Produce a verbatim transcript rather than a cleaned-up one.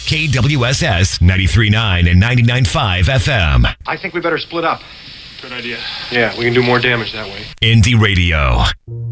K W S S ninety-three point nine and ninety-nine point five F M. I think we better split up. Good idea. Yeah, we can do more damage that way. Indie Radio.